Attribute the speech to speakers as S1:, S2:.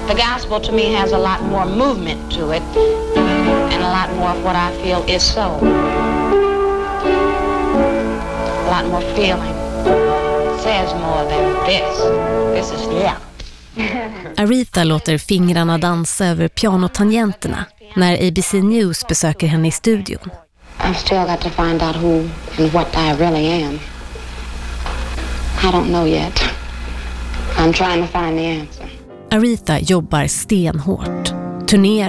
S1: The gospel to me has a lot more movement to it and a lot more of what I feel is soul. A lot more feeling. It says more than this. This is love.
S2: Aretha låter fingrarna dansa över pianotangenterna när ABC News besöker henne i studion.
S1: I've still got to find out who and what I really am. I don't know yet. I'm trying to find the answer.
S2: Aretha jobbar stenhårt, turnerar